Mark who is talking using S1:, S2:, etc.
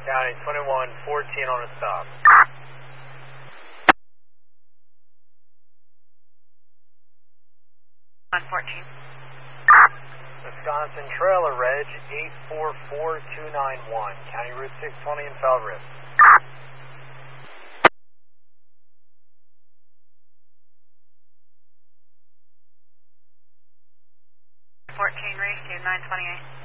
S1: County 2114 on a stop.
S2: 114.
S1: Wisconsin Trailer Reg 844291, County Route 620 in Fall River.
S2: 14 race to 928.